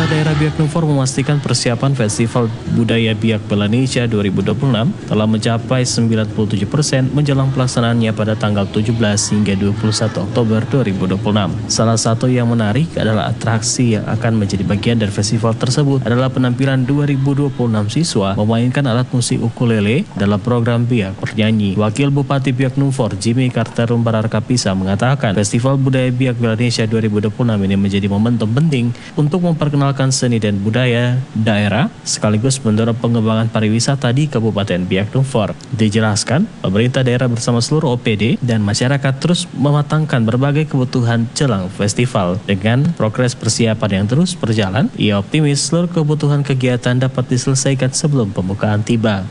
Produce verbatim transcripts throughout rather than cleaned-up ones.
Pemerintah daerah Biak Numfor memastikan persiapan Festival Budaya Biak Melanesia dua ribu dua puluh enam telah mencapai sembilan puluh tujuh persen menjelang pelaksanaannya pada tanggal tujuh belas hingga dua puluh satu Oktober dua ribu dua puluh enam. Salah satu yang menarik adalah atraksi yang akan menjadi bagian dari festival tersebut adalah penampilan dua ribu dua puluh enam siswa memainkan alat musik ukulele dalam program Biak Bernyanyi. Wakil Bupati Biak Numfor Jimmy Carter Rumbararkapisa mengatakan Festival Budaya Biak Melanesia dua ribu dua puluh enam ini menjadi momentum penting untuk memperkenalkan seni dan budaya daerah sekaligus mendorong pengembangan pariwisata di Kabupaten Biak Numfor. Dijelaskan, pemerintah daerah bersama seluruh O P D dan masyarakat terus mematangkan berbagai kebutuhan jelang festival. Dengan progres persiapan yang terus berjalan, ia optimis seluruh kebutuhan kegiatan dapat diselesaikan sebelum pembukaan tiba.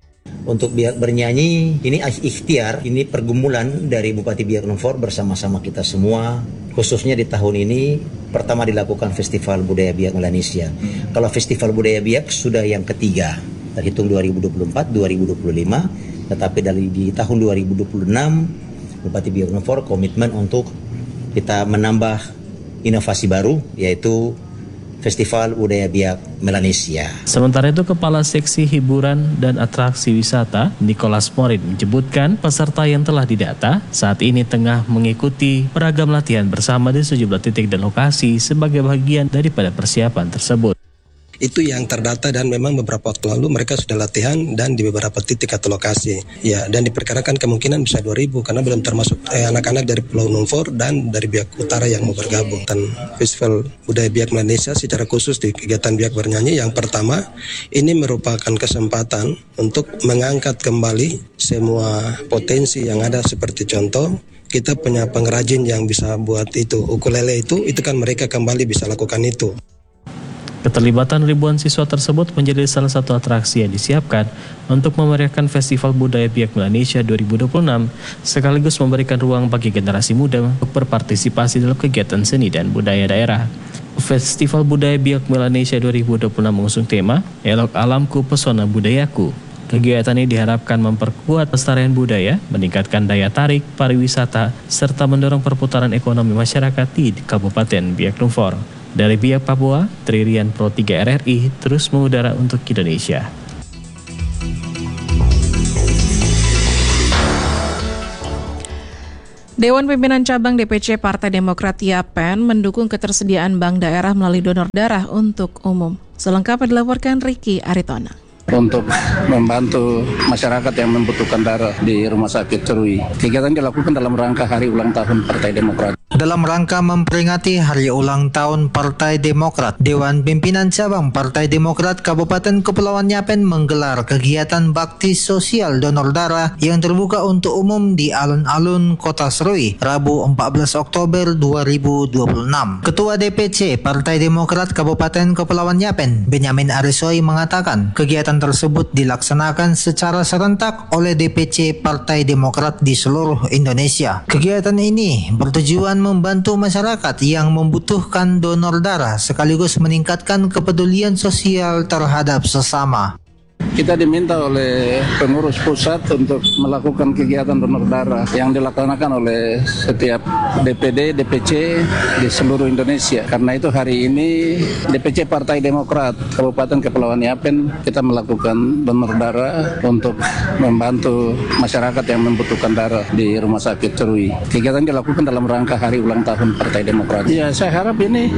Untuk Biak Bernyanyi, ini ikhtiar, ini pergumulan dari Bupati Biak Numfor bersama-sama kita semua, khususnya di tahun ini pertama dilakukan Festival Budaya Biak Melanesia. Hmm. Kalau Festival Budaya Biak sudah yang ketiga, terhitung dua ribu dua puluh empat dua ribu dua puluh lima, tetapi dari di tahun dua ribu dua puluh enam Bupati Biak Numfor komitmen untuk kita menambah inovasi baru, yaitu Festival Budaya Biak Melanesia. Sementara itu, Kepala Seksi Hiburan dan Atraksi Wisata, Nicholas Morin, menyebutkan peserta yang telah didata saat ini tengah mengikuti beragam latihan bersama di sejumlah titik dan lokasi sebagai bagian daripada persiapan tersebut. Itu yang terdata dan memang beberapa waktu lalu mereka sudah latihan dan di beberapa titik atau lokasi. Ya, dan diperkirakan kemungkinan bisa dua ribu karena belum termasuk eh, anak-anak dari Pulau Numfor dan dari Biak Utara yang mau bergabung. Dan Festival Budaya Biak Melanesia secara khusus di kegiatan Biak Bernyanyi yang pertama ini merupakan kesempatan untuk mengangkat kembali semua potensi yang ada, seperti contoh kita punya pengrajin yang bisa buat itu ukulele itu, itu kan mereka kembali bisa lakukan itu. Keterlibatan ribuan siswa tersebut menjadi salah satu atraksi yang disiapkan untuk memeriahkan Festival Budaya Biak Melanesia dua ribu dua puluh enam, sekaligus memberikan ruang bagi generasi muda untuk berpartisipasi dalam kegiatan seni dan budaya daerah. Festival Budaya Biak Melanesia dua ribu dua puluh enam mengusung tema Elok Alamku Pesona Budayaku. Kegiatan ini diharapkan memperkuat pelestarian budaya, meningkatkan daya tarik pariwisata, serta mendorong perputaran ekonomi masyarakat di Kabupaten Biak Numfor. Dari Biak Papua, Tririan Pro tiga R R I terus mengudara untuk Indonesia. Dewan Pimpinan Cabang D P C Partai Demokrat Yapen mendukung ketersediaan bank daerah melalui donor darah untuk umum. Selengkapnya dilaporkan Ricky Aritona. Untuk membantu masyarakat yang membutuhkan darah di Rumah Sakit Cerui. Kegiatan dilakukan dalam rangka Hari Ulang Tahun Partai Demokrat. Dalam rangka memperingati Hari Ulang Tahun Partai Demokrat, Dewan Pimpinan Cabang Partai Demokrat Kabupaten Kepulauan Yapen menggelar kegiatan bakti sosial donor darah yang terbuka untuk umum di alun-alun Kota Serui, Rabu empat belas Oktober dua ribu dua puluh enam. Ketua D P C Partai Demokrat Kabupaten Kepulauan Yapen, Benyamin Arisoi, mengatakan kegiatan tersebut dilaksanakan secara serentak oleh D P C Partai Demokrat di seluruh Indonesia. Kegiatan ini bertujuan membantu masyarakat yang membutuhkan donor darah sekaligus meningkatkan kepedulian sosial terhadap sesama. Kita diminta oleh pengurus pusat untuk melakukan kegiatan donor darah yang dilaksanakan oleh setiap D P D, D P C di seluruh Indonesia. Karena itu hari ini D P C Partai Demokrat Kabupaten Kepulauan Yapen kita melakukan donor darah untuk membantu masyarakat yang membutuhkan darah di Rumah Sakit Cerui. Kegiatan dilakukan dalam rangka Hari Ulang Tahun Partai Demokrat. Ya, saya harap ini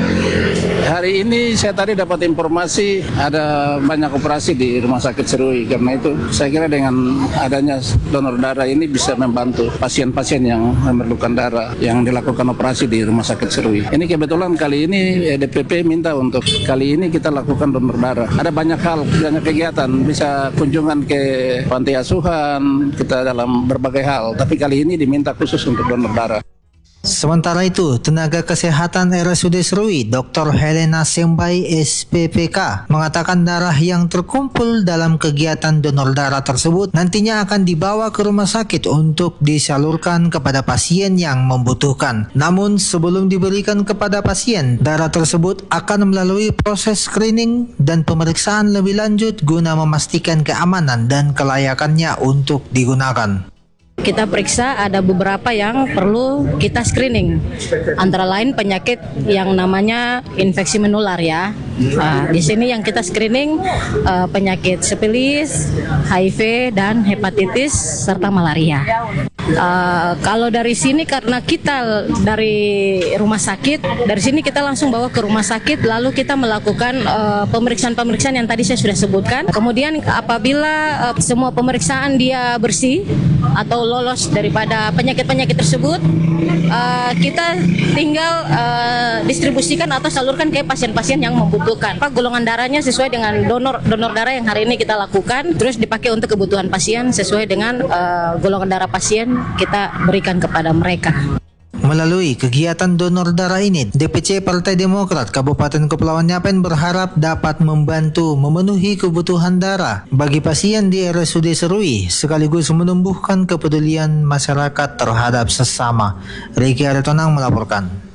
hari ini saya tadi dapat informasi ada banyak operasi di Rumah Sakit Cerui. Karena itu saya kira dengan adanya donor darah ini bisa membantu pasien-pasien yang memerlukan darah yang dilakukan operasi di Rumah Sakit Cerui. Ini kebetulan kali ini D P P minta untuk kali ini kita lakukan donor darah. Ada banyak hal, banyak kegiatan, bisa kunjungan ke panti asuhan, kita dalam berbagai hal. Tapi kali ini diminta khusus untuk donor darah. Sementara itu, tenaga kesehatan R S U D Serui, Doktor Helena Sembai S P P K, mengatakan darah yang terkumpul dalam kegiatan donor darah tersebut nantinya akan dibawa ke rumah sakit untuk disalurkan kepada pasien yang membutuhkan. Namun sebelum diberikan kepada pasien, darah tersebut akan melalui proses screening dan pemeriksaan lebih lanjut guna memastikan keamanan dan kelayakannya untuk digunakan. kita periksa ada beberapa yang perlu kita screening. Antara lain penyakit yang namanya infeksi menular ya. Nah, di sini yang kita screening uh, penyakit sifilis, H I V dan hepatitis serta malaria. Uh, kalau dari sini karena kita dari rumah sakit, dari sini kita langsung bawa ke rumah sakit, lalu kita melakukan uh, pemeriksaan-pemeriksaan yang tadi saya sudah sebutkan. Kemudian apabila uh, semua pemeriksaan dia bersih atau lolos daripada penyakit-penyakit tersebut, uh, kita tinggal uh, distribusikan atau salurkan ke pasien-pasien yang membutuhkan. Pak, golongan darahnya sesuai dengan donor donor darah yang hari ini kita lakukan, terus dipakai untuk kebutuhan pasien sesuai dengan uh, golongan darah pasien kita berikan kepada mereka. Melalui kegiatan donor darah ini, D P C Partai Demokrat Kabupaten Kepulauan Yapen berharap dapat membantu memenuhi kebutuhan darah bagi pasien di R S U D Serui, sekaligus menumbuhkan kepedulian masyarakat terhadap sesama. Ricky Aritonang melaporkan.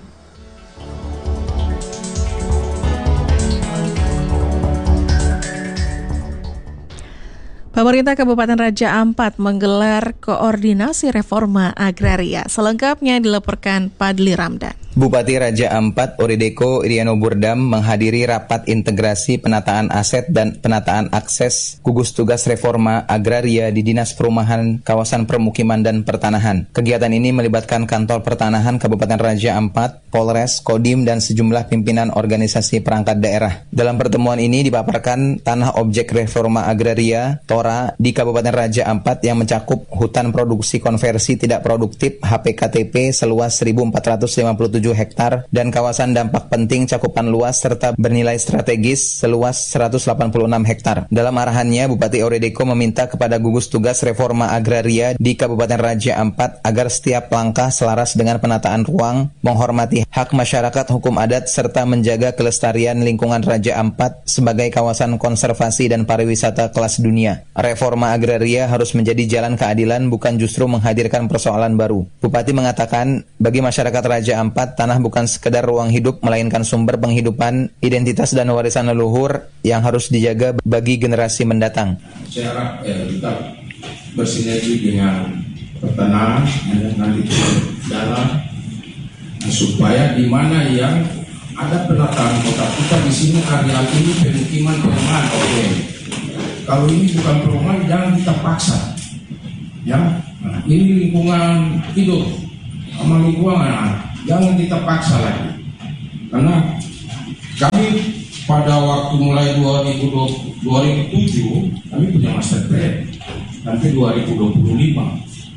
Pemerintah Kabupaten Raja Ampat menggelar koordinasi reforma agraria. Selengkapnya dilaporkan Padli Ramdan. Bupati Raja Ampat Orideko Iriano Burdam menghadiri rapat integrasi penataan aset dan penataan akses gugus tugas reforma agraria di Dinas Perumahan Kawasan Permukiman dan Pertanahan. Kegiatan ini melibatkan Kantor Pertanahan Kabupaten Raja Ampat, Polres, Kodim, dan sejumlah pimpinan organisasi perangkat daerah. Dalam pertemuan ini dipaparkan tanah objek reforma agraria Tora di Kabupaten Raja Ampat yang mencakup hutan produksi konversi tidak produktif H P K T P seluas seribu empat ratus lima puluh tujuh hektar dan kawasan dampak penting cakupan luas serta bernilai strategis seluas seratus delapan puluh enam hektar. Dalam arahannya, Bupati Oredeko meminta kepada gugus tugas reforma agraria di Kabupaten Raja Ampat agar setiap langkah selaras dengan penataan ruang, menghormati hak masyarakat hukum adat serta menjaga kelestarian lingkungan Raja Ampat sebagai kawasan konservasi dan pariwisata kelas dunia. Reforma agraria harus menjadi jalan keadilan, bukan justru menghadirkan persoalan baru. Bupati mengatakan, bagi masyarakat Raja Ampat, tanah bukan sekedar ruang hidup, melainkan sumber penghidupan, identitas dan warisan leluhur yang harus dijaga bagi generasi mendatang. Saya harap ya, kita bersinergi dengan pertanahan, dengan dalam supaya di mana yang ada penataan kota kita di sini area ini pemukiman perumahan, oke. Okay. Kalau ini bukan perumahan, jangan kita paksa. Ya, nah, ini lingkungan hidup, sama lingkungan. Jangan kita paksa lagi, karena kami pada waktu mulai dua ribu tujuh kami punya master plan sampai dua ribu dua puluh lima.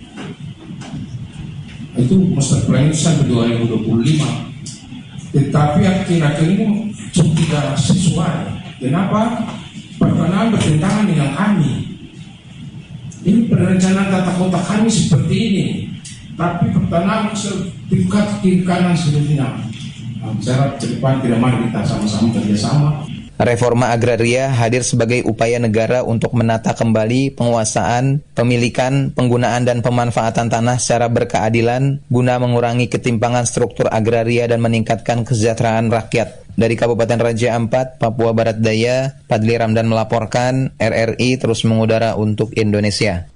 Itu master plan itu sampai dua ribu dua puluh lima. Tetapi akhir-akhir ini tidak sesuai. Kenapa? Pertanahan bertentangan dengan kami. Ini perencanaan tata kota kami seperti ini. Tapi pertanahan sertifikat kiri kanan seluruhnya. Nah, saya ke depan tidak mari kita sama-sama kerjasama. Reforma agraria hadir sebagai upaya negara untuk menata kembali penguasaan, pemilikan, penggunaan dan pemanfaatan tanah secara berkeadilan guna mengurangi ketimpangan struktur agraria dan meningkatkan kesejahteraan rakyat. Dari Kabupaten Raja Ampat, Papua Barat Daya, Padli Ramdan melaporkan. R R I terus mengudara untuk Indonesia.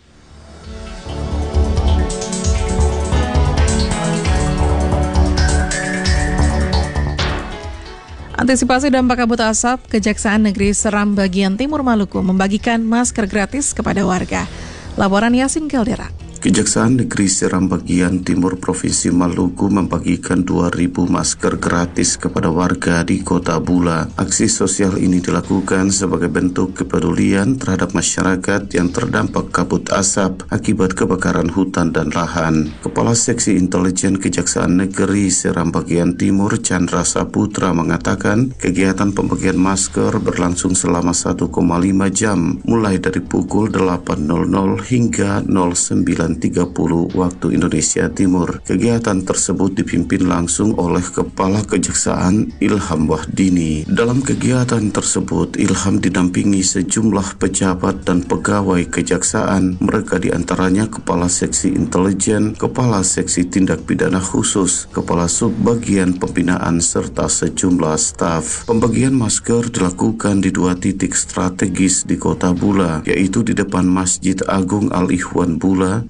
Antisipasi dampak kabut asap, Kejaksaan Negeri Seram bagian Timur Maluku membagikan masker gratis kepada warga. Laporan Yasin Caldera. Kejaksaan Negeri Seram bagian Timur Provinsi Maluku membagikan dua ribu masker gratis kepada warga di Kota Bula. Aksi sosial ini dilakukan sebagai bentuk kepedulian terhadap masyarakat yang terdampak kabut asap akibat kebakaran hutan dan lahan. Kepala Seksi Intelijen Kejaksaan Negeri Seram bagian Timur Chandra Saputra mengatakan kegiatan pembagian masker berlangsung selama satu koma lima jam mulai dari pukul delapan hingga sembilan tiga puluh waktu Indonesia Timur. Kegiatan tersebut dipimpin langsung oleh Kepala Kejaksaan Ilham Wahdini. Dalam kegiatan tersebut, Ilham didampingi sejumlah pejabat dan pegawai kejaksaan. Mereka diantaranya Kepala Seksi Intelijen, Kepala Seksi Tindak Pidana Khusus, Kepala Subbagian Pembinaan, serta sejumlah staf. Pembagian masker dilakukan di dua titik strategis di Kota Bula, yaitu di depan Masjid Agung Al-Ikhwan Bula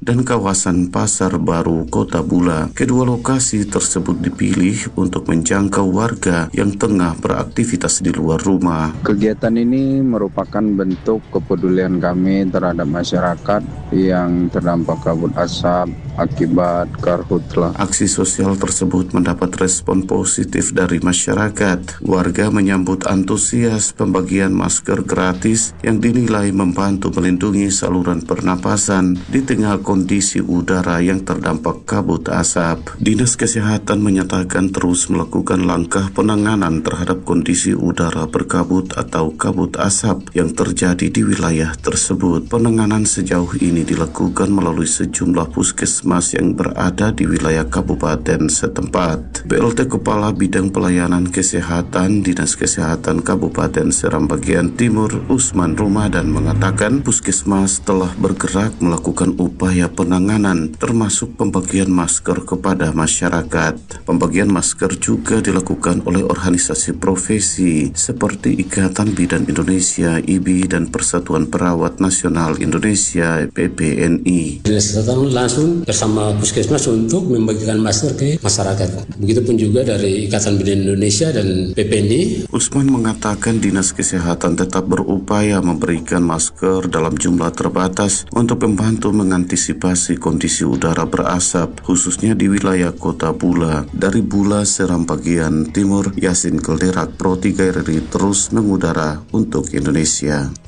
dan kawasan Pasar Baru Kota Bula. Kedua lokasi tersebut dipilih untuk menjangkau warga yang tengah beraktivitas di luar rumah. Kegiatan ini merupakan bentuk kepedulian kami terhadap masyarakat yang terdampak kabut asap akibat karhutla. Aksi sosial tersebut mendapat respon positif dari masyarakat. Warga menyambut antusias pembagian masker gratis yang dinilai membantu melindungi saluran pernapasan di tengah kondisi udara yang terdampak kabut asap. Dinas Kesehatan menyatakan terus melakukan langkah penanganan terhadap kondisi udara berkabut atau kabut asap yang terjadi di wilayah tersebut. Penanganan sejauh ini dilakukan melalui sejumlah puskesmas yang berada di wilayah kabupaten setempat. P L T Kepala Bidang Pelayanan Kesehatan Dinas Kesehatan Kabupaten Seram Bagian Timur, Usman Ramadan, mengatakan puskesmas telah bergerak melakukan upaya penanganan termasuk pembagian masker kepada masyarakat. Pembagian masker juga dilakukan oleh organisasi profesi seperti Ikatan Bidan Indonesia I B I dan Persatuan Perawat Nasional Indonesia P P N I. Dinas Kesehatan langsung bersama puskesmas untuk membagikan masker ke masyarakat. Begitupun juga dari Ikatan Bidan Indonesia dan P P N I. Usman mengatakan Dinas Kesehatan tetap berupaya memberikan masker dalam jumlah terbatas untuk membantu mengantisipasi kondisi udara berasap khususnya di wilayah Kota Bula. Dari Bula, Seram Bagian Timur, Yasin Kelderak, Pro tiga R R I terus mengudara untuk Indonesia.